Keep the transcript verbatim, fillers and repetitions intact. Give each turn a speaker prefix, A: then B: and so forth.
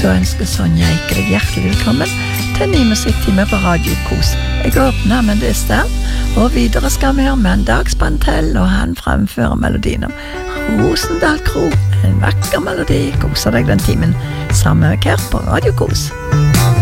A: Da ønsker Sonja Eike deg hjertelig velkommen til en ny musikktime på Radio Kos. Jeg åpner med det sted, og videre skal vi høre med en Dag Spantell, og han fremfører melodien om Rosendal Kro. En vakker melodi. Koser deg den timen sammen med her på Radio Kos.